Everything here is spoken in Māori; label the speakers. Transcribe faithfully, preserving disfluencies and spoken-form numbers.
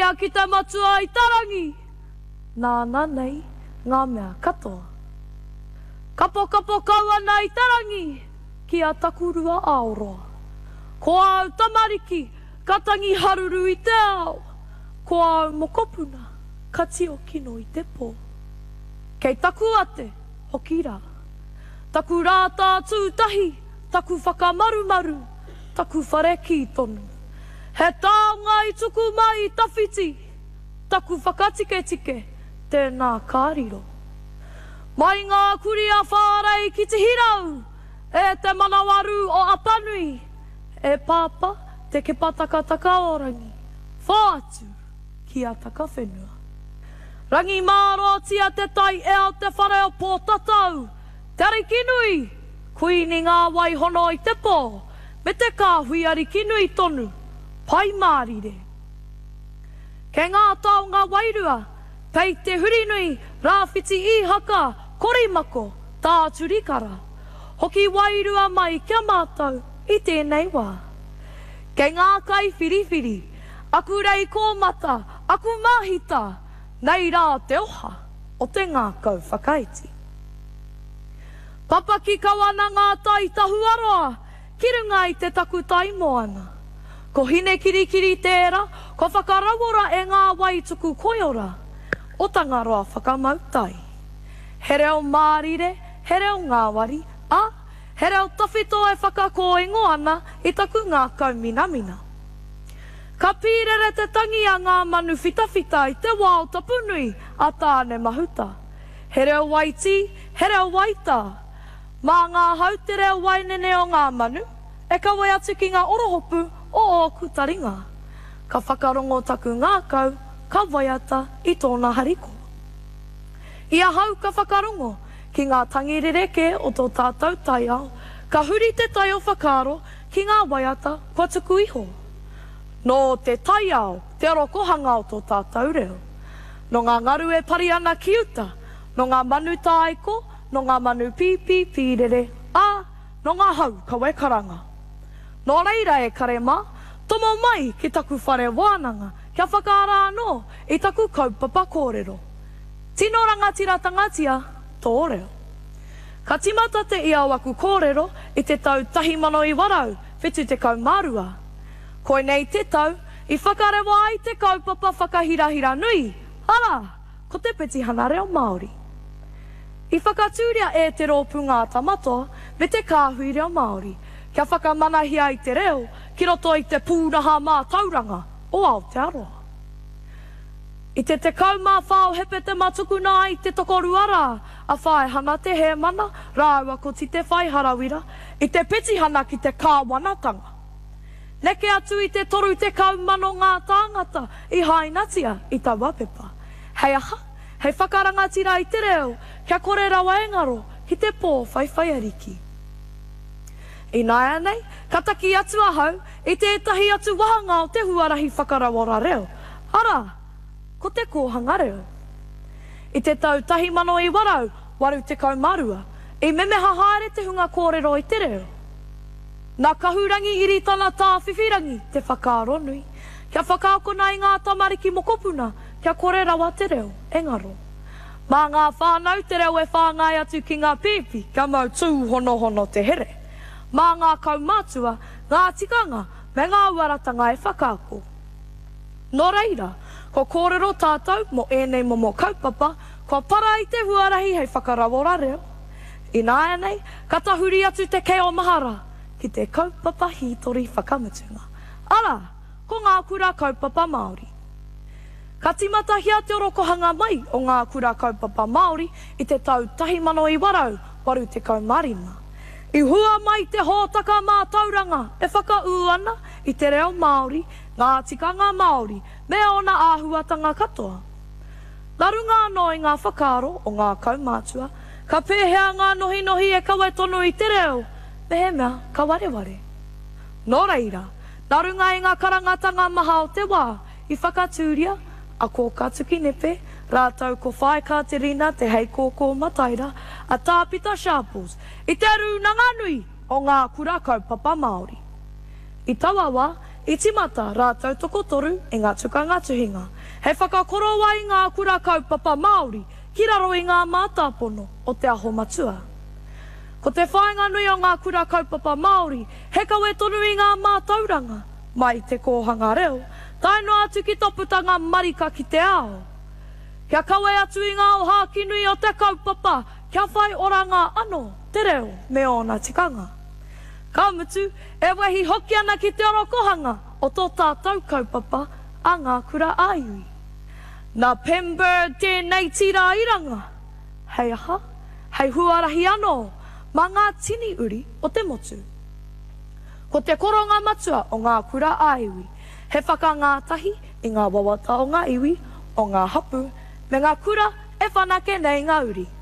Speaker 1: ia ki te matua i tarangi. Nāna nei, ngā mea katoa. Kapo kapo kaua nei tarangi, ki a takurua aoroa. Ko au tamariki, katangi haruru i te ao. Ko au mokopuna, kati o kino i te pō. Kei taku ate, hoki rā. Taku rātā tūtahi, taku whakamarumaru, taku whare ki tonu. He taonga i tuku mai i tawhiti, taku whakatike tike, tēnā kāriro. Mai ngā kuri a whārei ki te hirau, e te manawaru o Apanui, e pāpa te ke pataka takaorangi, whātu ki a taka whenua. Rangi māro tia te tai e au te whare o pōtatau, te arikinui, kui ni ngā wai hono i te pō, me te kāhui arikinui tonu, pai mārire. Kei ngā tau ngā wairua, pei te hurinui, rāwhiti i haka, korimako, tāturikara. Hoki wairua mai kia mātou i tēnei wā. Kei ngā kai whiriwhiri, aku rei kōmata, aku mahita, nei rā te oha o te ngā kau whakaiti. Papa ki kawana ngā tai tahuaroa, ki runga i te taku tai moana. Ko hine kirikiri tērā, ko whakarawora e ngā wai tuku koiora, o tangaroa whakamautai. He reo mārire, he reo ngāwari, a he reo tawhito e whakakoengo ana i taku ngā kau minamina. Ka pīrere te tangi a ngā manu whitawhita i te wā o tapunui a tāne mahuta. He reo waiti, he reo waita. Mā ngā hau te reo wainene o ngā manu, e ka wai atu ki ngā orohopu o o kutaringa. Ka whakarongo taku ngā kau, ka waiata i tōna hariko. Ia hau ka whakarongo ki ngā tangirereke o tō tātou tai ao, ka huri te tai o whakaro ki ngā waiata kua tuku iho. No te tai ao, te rokohanga o tō tātou reo. No ngā ngaru e pari ana ki uta, no ngā manu tāiko, no ngā manu pipi pīrere, a no ngā hau ka wekaranga. No reira e karema, tomo mai ki taku whare wānanga, kia whakaara anō i taku kaupapa kōrero. Tino rangatira tangatia, tō reo. Ka timata te ia waku kōrero i te tau tahi mano i warau, whetu te kaumārua. Koe nei te tau, i whakarewa ai te kaupapa whakahirahira nui, ara, ko te peti hana reo Māori. I whakatūria e te rōpu ngā tamatoa, me te kāhui reo Māori, kia whakamanahia i te reo, ki roto i te pūnaha mā tauranga o Aotearoa. I te te kaumā whao hepe te matukuna i te tokoruara, a whae hana te he mana, rāua ko ti te whai harawira, i te peti hana ki te kāwanatanga. Neke atu i te toru te kaumano ngā tāngata i hainatia i tā wapepa. Hei aha, hei whakarangatira i te reo, kia kore rawa engaro ki te pō whaiwhai ariki. I nāia nei, kataki atu ahau, i te etahi atu wahanga o te huarahi whakarawara reo. Ara, ko te kōhanga reo. I te tau tahi mano i warau, waru te kaumarua, i memeha haere te hunga kōrero i te reo. Nā kahurangi iri tana tā whiwhirangi te whakaaro nui. Kia whakaakona i ngā tamariki mokopuna, kia kore rawa te reo, engaro. Mā ngā whānau te reo e whāngai atu ki ngā pipi, kia mau tū hono hono te here. Mā ngā kaumātua, ngā tikanga, me ngā uaratanga e whakaako. Nō reira, ko kōrero tātou mo ēnei momo kaupapa, ko para i te huarahi hei whakarawora reo. I nāia nei, katahuri atu te keo mahara, ki te kaupapa hitori whakamutunga. Ara, ko ngā kura kaupapa Māori. Ka timata hia te rokohanga mai o ngā kura kaupapa Māori i te tau tahi mano i warau, waru te kaumarima. I hua mai te hōtaka mā tauranga e whakau ana i te reo Māori, ngā tikanga Māori, me ona āhuatanga katoa. Larunga anō i ngā whakaro o ngā kaumātua, ka pēhea ngā nohi nohi e kawe tonu i te reo, me he mea ka wareware. Nō reira, narunga i ngā karangatanga maha o te wā, i whakatūria, a ko ka tuki nepe, rātau ko whae Katerina te hei kōkō mataira, a tāpita Sharples, i te rūnanga nui o ngā kura kaupapa Māori. I tawawa, I timata rātou toko toru e ngā tukanga tuhinga. Hei whakakoroa i ngā kura kaupapa Māori ki raro i ngā mātāpono o te aho matua. Ko te whainga nui o ngā kura kaupapa Māori, he kawe tonu i ngā mātauranga, mai te kōhanga reo, taino atu ki toputanga marika ki te ao. Kia kawe atu i ngā o hāki nui o te kaupapa, kia whai oranga ano, te reo me ona tikanga. Ka mutu, e wehi hoki ana ki te orokohanga o tō tātou kaupapa a ngā kura aiui. Nā Pembird tēnei tira iranga. Hei aha, hei huarahi anō, mā ngā tini uri o te motu. Ko te koronga matua o ngā kura aiui, he whakangātahi i ngā wawata o ngā iwi, o ngā hapu, me ngā kura e whanake nei ngā uri.